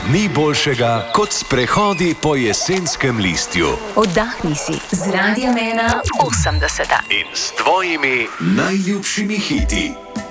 Ni boljšega kot sprehodi po jesenskem listju. Oddahni si z Radiem 1 80. In s tvojimi najljubšimi hiti.